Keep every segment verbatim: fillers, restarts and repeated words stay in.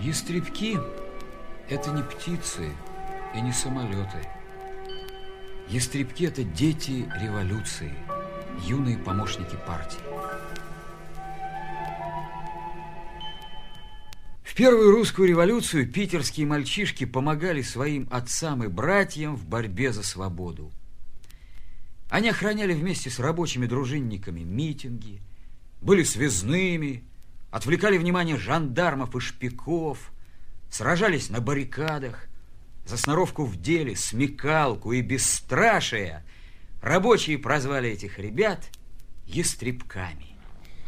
Ястребки – это не птицы и не самолеты. Ястребки – это дети революции, юные помощники партии. В первую русскую революцию питерские мальчишки помогали своим отцам и братьям в борьбе за свободу. Они охраняли вместе с рабочими дружинниками митинги, были связными, отвлекали внимание жандармов и шпиков, сражались на баррикадах. За сноровку в деле, смекалку и бесстрашие рабочие прозвали этих ребят ястребками.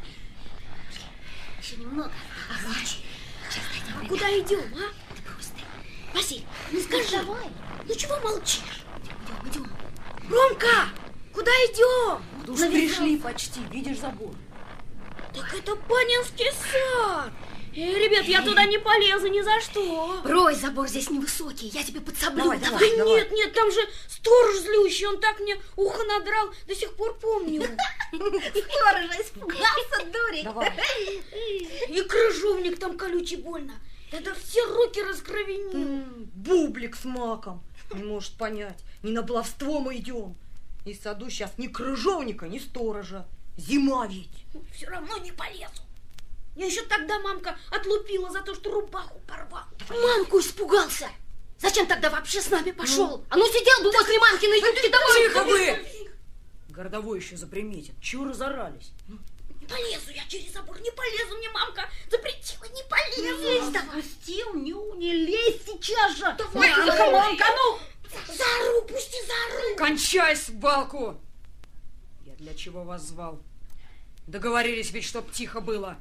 Еще немного. Ага. А куда идем, а? Василь, ну скажи. Давай. Ну чего молчишь? Идем, идем. Ромка, куда идем? Да уж пришли почти, видишь забор. Так это Панинский сад. Э, ребят, я туда не полезу ни за что. Брось, забор здесь невысокий, я тебе подсоблю. Давай, Да давай, давай. нет, нет, там же сторож злющий, он так мне ухо надрал, до сих пор помню. Сторожа испугался, дурень. Давай. И крыжовник там колючий больно. Это все руки раскровенил. Бублик с маком. Не может понять, не на баловство мы идем. И в саду сейчас ни крыжовника, ни сторожа. Зима ведь. Все равно не полезу. Я еще тогда мамка отлупила за то, что рубаху порвал. Мамку испугался. Зачем тогда вообще с нами пошел? А ну сидел бы возле мамкиной юбки, давай. Тихо вы! Городовой еще заприметит. Чего разорались? Не полезу я через забор, не полезу, мне мамка запретила, не полезу. Давай. Пустил, Ню, не лезь сейчас же. Давай, Мамка, мамка, ну! Заору, пусти, заору. Кончай свалку! Я для чего вас звал? Договорились ведь, чтоб тихо было.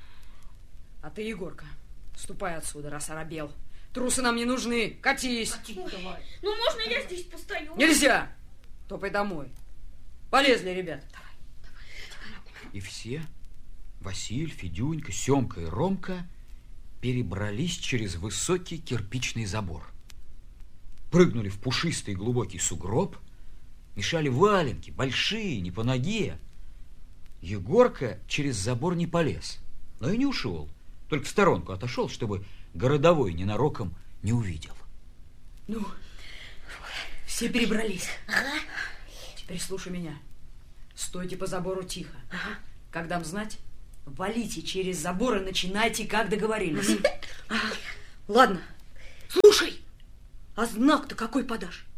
А ты, Егорка, ступай отсюда, раз оробел. Трусы нам не нужны, катись. Ой, ну можно я здесь постою? Нельзя! Топай домой. Полезли, ребята. И все, Василь, Федюнька, Семка и Ромка, перебрались через высокий кирпичный забор. Прыгнули в пушистый глубокий сугроб, мешали валенки, большие, не по ноге. Егорка через забор не полез, но и не ушел, только в сторонку отошел, чтобы городовой ненароком не увидел. Ну, все перебрались. Ага. Теперь слушай меня. Стойте по забору тихо. Ага. Как дам знать, валите через забор и начинайте, как договорились. Ага. Ладно, слушай. А знак-то какой подашь?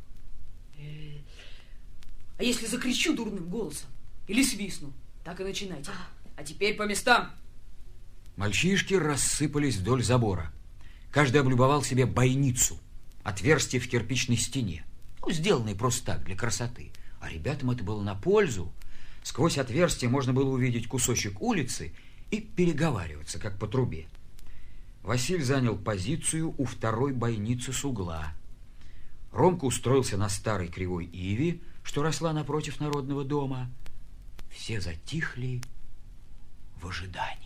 А если закричу дурным голосом или свистну, так и начинайте. А теперь по местам. Мальчишки рассыпались вдоль забора. Каждый облюбовал себе бойницу, отверстие в кирпичной стене, ну, сделанное просто так, для красоты. А ребятам это было на пользу. Сквозь отверстие можно было увидеть кусочек улицы и переговариваться, как по трубе. Василь занял позицию у второй бойницы с угла. Ромка устроился на старой кривой иве, что росла напротив Народного дома. Все затихли в ожидании.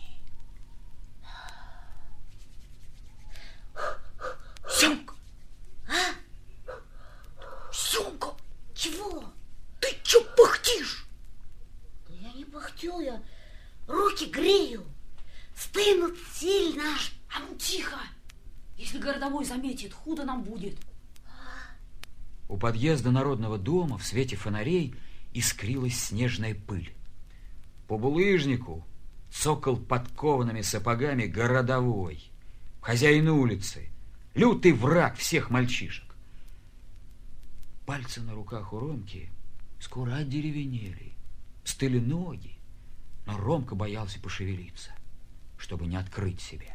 Семка! А? Семка! Чего? Ты че пыхтишь? Да я не пыхтю, я руки грею. Стынут сильно. А ну тихо! Если городовой заметит, худо нам будет. У подъезда Народного дома в свете фонарей искрилась снежная пыль. По булыжнику цокал подкованными сапогами городовой, хозяин улицы, лютый враг всех мальчишек. Пальцы на руках у Ромки скоро одеревенели, стыли ноги, но Ромка боялся пошевелиться, чтобы не открыть себя.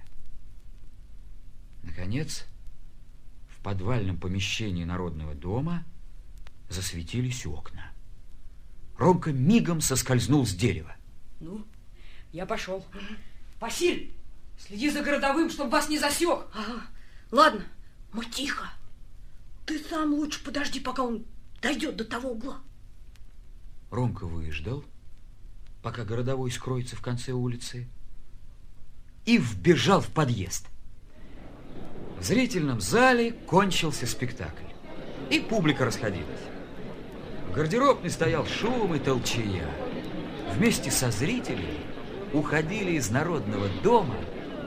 Наконец, в подвальном помещении Народного дома засветились окна. Ромка мигом соскользнул с дерева. Ну, я пошел. Василь, следи за городовым, чтобы вас не засек. Ага. Ладно, мы тихо. Ты сам лучше подожди, пока он дойдет до того угла. Ромка выждал, пока городовой скроется в конце улицы, и вбежал в подъезд. В зрительном зале кончился спектакль, и публика расходилась. В гардеробной стоял шум и толчая. Вместе со зрителями уходили из Народного дома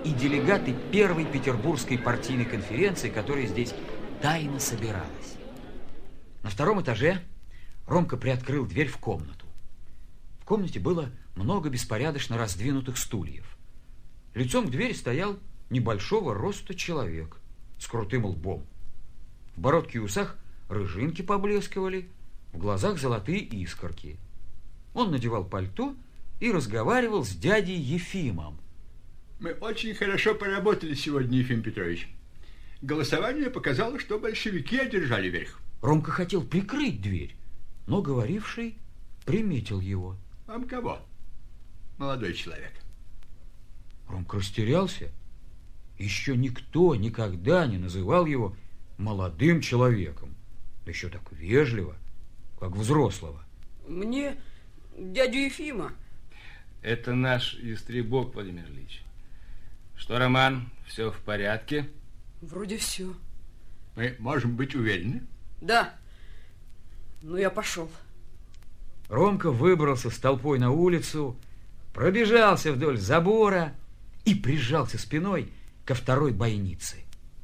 и делегаты первой петербургской партийной конференции, которая здесь тайно собиралась. На втором этаже Ромка приоткрыл дверь в комнату. В комнате было много беспорядочно раздвинутых стульев. Лицом к двери стоял небольшого роста человек с крутым лбом. В бородке и усах рыжинки поблескивали, в глазах золотые искорки. Он надевал пальто и разговаривал с дядей Ефимом. Мы очень хорошо поработали сегодня, Ефим Петрович. Голосование показало, что большевики одержали верх. Ромка хотел прикрыть дверь, но говоривший приметил его. Вам кого, молодой человек? Ромка растерялся. Еще никто никогда не называл его молодым человеком. Да еще так вежливо, как взрослого. Мне дядю Ефима. Это наш истребок, Владимир Ильич. Что, Роман, все в порядке? Вроде все. Мы можем быть уверены? Да. Ну, я пошел. Ромка выбрался с толпой на улицу, пробежался вдоль забора и прижался спиной ко второй бойнице.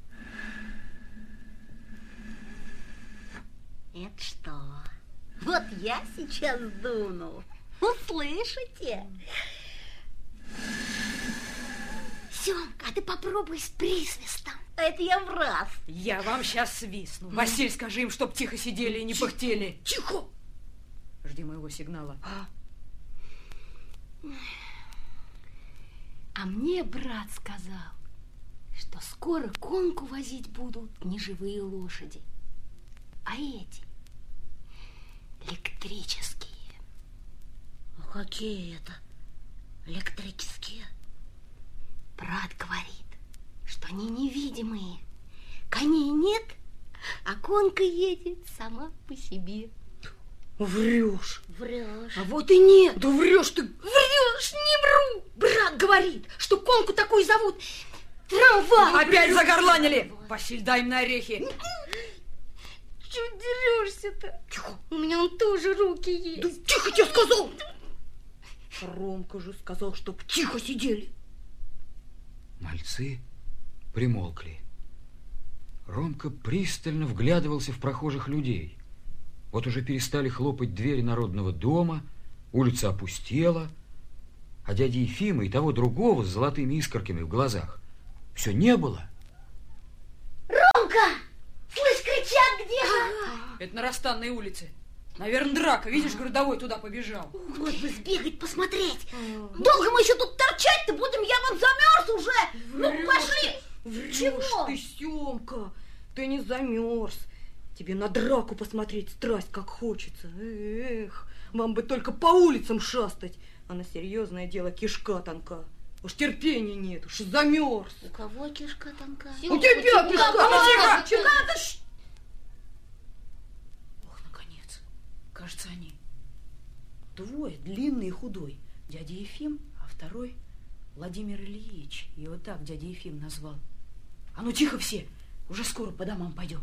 Это что? Вот я сейчас дуну. Услышите? Семка, а ты попробуй с присвистом. Это я в раз. Я вам сейчас свистну. Василь, скажи им, чтоб тихо сидели и не пыхтели. Тихо! Жди моего сигнала. А? А мне брат сказал, что скоро конку возить будут не живые лошади, а эти электрические. А какие это электрические? Брат говорит, что они невидимые. Коней нет, а конка едет сама по себе. Врешь. Врешь. А вот и нет. Да врешь ты. Врешь, не вру. Брат говорит, что конку такую зовут трамвай. Опять загорланили. Василь, дай мне орехи. Чего дерешься-то? Тихо. У меня он тоже руки есть. Да тихо, тебе сказал. Ромка же сказал, чтоб тихо сидели. Мальцы примолкли. Ромка пристально вглядывался в прохожих людей. Вот уже перестали хлопать двери Народного дома, улица опустела, а дяди Ефима и того другого с золотыми искорками в глазах все не было. Ромка! Слышь, кричат где-то! Ага. Это на Ростанной улице. Наверное, драка. Видишь, городовой туда побежал. Вот бы сбегать, посмотреть. Долго мы еще тут торчать-то будем? Я вон замерз уже. Ну, пошли. Врешь Чего? ты, Семка. Ты не замерз. Тебе на драку посмотреть страсть как хочется. Эх, вам бы только по улицам шастать. А на серьезное дело кишка тонка. Уж терпения нет, уж замерз. У кого кишка тонка? У тебя кишка тонка. Тихо! Ох, наконец. Кажется, они. Двое, длинный и худой. Дядя Ефим, а второй Владимир Ильич. Его так дядя Ефим назвал. А ну тихо все, уже скоро по домам пойдем.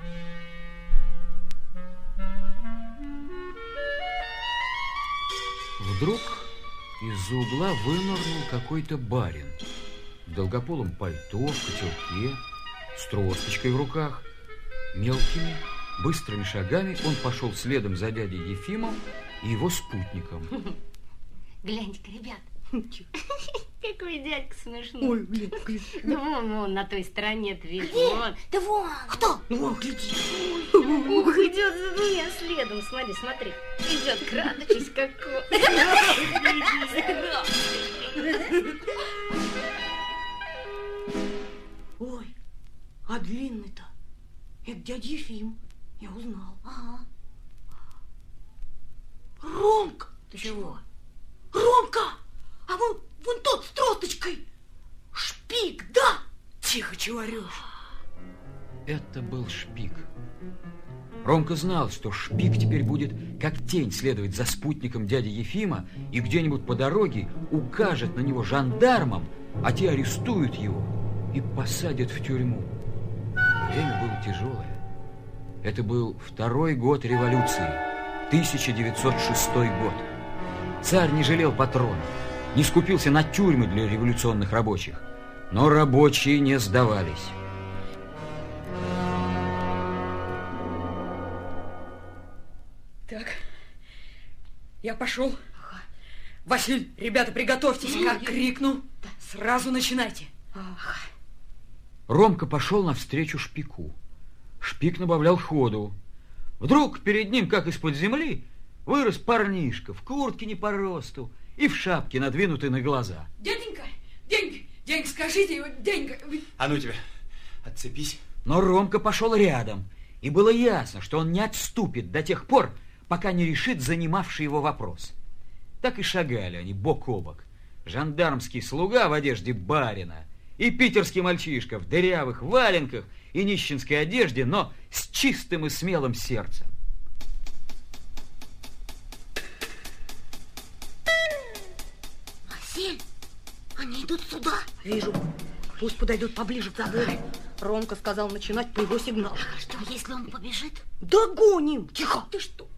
Вдруг из-за угла вынырнул какой-то барин в долгополом пальто, в котелке, с тросточкой в руках. Мелкими, быстрыми шагами он пошел следом за дядей Ефимом и его спутником. Гляньте-ка, ребят, какой дядька смешной. Ой, блин, блин. Да вон, вон, на той стороне видишь. Вон. Да вон. Кто? Вон, гляди. Ух, идет за двумя следом. Смотри, смотри. Идет, крадучись, как кот. Ой, а длинный-то? Это дядя Ефим. Я узнал. Ага. Ромка! Ты чего? Ромка! А вон, вон тот с тросточкой. Шпик, да? Тихо, чего орешь? Это был Шпик. Ромка знал, что Шпик теперь будет как тень следовать за спутником дяди Ефима и где-нибудь по дороге укажет на него жандармам, а те арестуют его и посадят в тюрьму. Время было тяжелое. Это был второй год революции, тысяча девятьсот шестой год. Царь не жалел патронов, не скупился на тюрьмы для революционных рабочих. Но рабочие не сдавались. Так, я пошел. Василь, ребята, приготовьтесь, как крикну, сразу начинайте. Ромка пошел навстречу Шпику. Шпик набавлял ходу. Вдруг перед ним, как из-под земли, вырос парнишка в куртке не по росту и в шапке, надвинутой на глаза. Дяденька, Денька, Денька, скажите, Денька... А ну тебя, отцепись. Но Ромка пошел рядом, и было ясно, что он не отступит до тех пор, пока не решит занимавший его вопрос. Так и шагали они бок о бок. Жандармский слуга в одежде барина и питерский мальчишка в дырявых валенках и нищенской одежде, но с чистым и смелым сердцем. Василь, они идут сюда. Вижу. Пусть подойдут поближе к забору. Ромка сказал начинать по его сигналу. А что, если он побежит? Догоним! Тихо! Ты что?